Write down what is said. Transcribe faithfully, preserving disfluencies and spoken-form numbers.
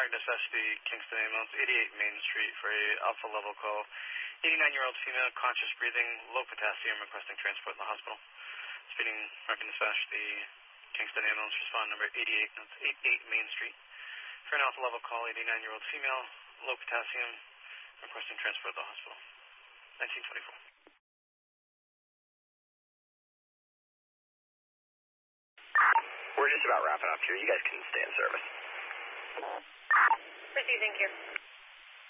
American Necessity, Kingston Ambulance, eighty-eight Main Street for a alpha level call. eighty-nine-year-old female, conscious breathing, low potassium, requesting transport in the hospital. Speeding American Necessity, Kingston Ambulance, respond number eighty-eight, that's eighty-eight Main Street. For an alpha level call, eighty-nine-year-old female, low potassium, requesting transport to the hospital. nineteen twenty-four. We're just about wrapping up here. You guys can stay in service. Proceed, thank you.